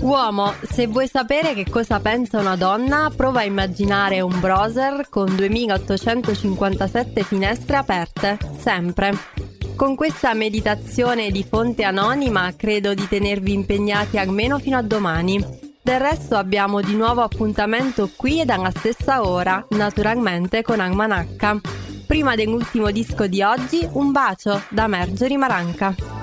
Uomo, se vuoi sapere che cosa pensa una donna, prova a immaginare un browser con 2857 finestre aperte, sempre. Con questa meditazione di fonte anonima credo di tenervi impegnati almeno fino a domani. Del resto abbiamo di nuovo appuntamento qui ed alla stessa ora, naturalmente con Almanacca. Prima dell'ultimo disco di oggi, un bacio da Marjorie Maranca.